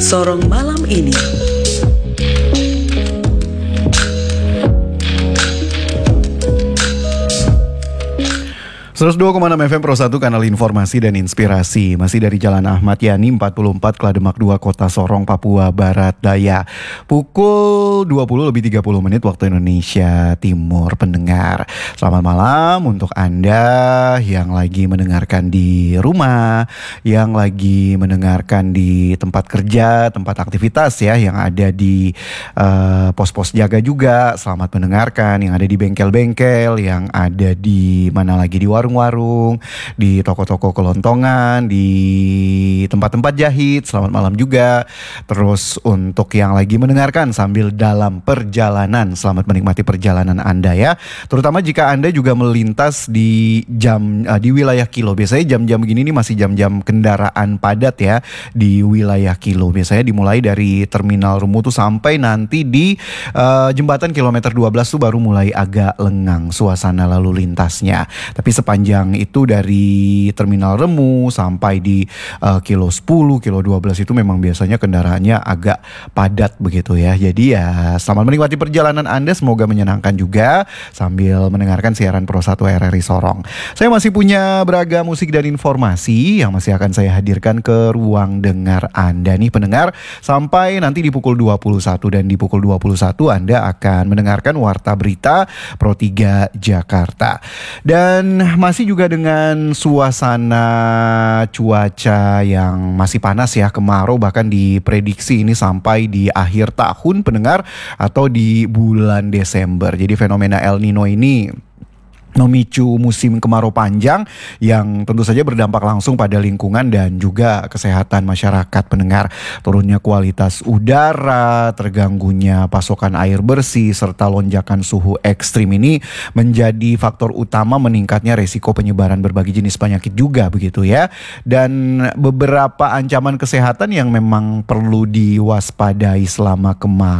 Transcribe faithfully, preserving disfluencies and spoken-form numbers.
Sorong malam ini. seratus dua koma enam F M Pro satu, kanal informasi dan inspirasi. Masih dari Jalan Ahmad Yani empat puluh empat, Klademak dua, Kota Sorong, Papua Barat Daya. Pukul dua puluh lebih tiga puluh menit waktu Indonesia Timur, pendengar. Selamat malam untuk Anda yang lagi mendengarkan di rumah, yang lagi mendengarkan di tempat kerja, tempat aktivitas ya, yang ada di uh, pos-pos jaga juga. Selamat mendengarkan, yang ada di bengkel-bengkel, yang ada di mana lagi, di warung warung, di toko-toko kelontongan, di tempat-tempat jahit. Selamat malam juga. Terus untuk yang lagi mendengarkan sambil dalam perjalanan, selamat menikmati perjalanan Anda ya. Terutama jika Anda juga melintas di jam uh, di wilayah Kilo. Biasanya jam-jam gini nih masih jam-jam kendaraan padat ya di wilayah Kilo. Biasanya dimulai dari Terminal Remu tuh sampai nanti di uh, jembatan kilometer dua belas tuh baru mulai agak lengang suasana lalu lintasnya. Tapi sepanjang Panjang itu dari Terminal Remu sampai di uh, Kilo sepuluh, Kilo dua belas itu memang biasanya kendaraannya agak padat begitu ya. Jadi ya selamat menikmati perjalanan Anda, semoga menyenangkan juga sambil mendengarkan siaran Pro satu R R I Sorong. Saya masih punya beragam musik dan informasi yang masih akan saya hadirkan ke ruang dengar Anda nih pendengar, sampai nanti di pukul dua puluh satu, dan di pukul dua puluh satu Anda akan mendengarkan Warta Berita Pro tiga Jakarta. Dan masih juga dengan suasana cuaca yang masih panas ya, kemarau, bahkan diprediksi ini sampai di akhir tahun pendengar, atau di bulan Desember. Jadi fenomena El Nino ini memicu musim kemarau panjang yang tentu saja berdampak langsung pada lingkungan dan juga kesehatan masyarakat pendengar. Turunnya kualitas udara, terganggunya pasokan air bersih, serta lonjakan suhu ekstrim ini menjadi faktor utama meningkatnya resiko penyebaran berbagai jenis penyakit juga begitu ya. Dan beberapa ancaman kesehatan yang memang perlu diwaspadai selama kemarau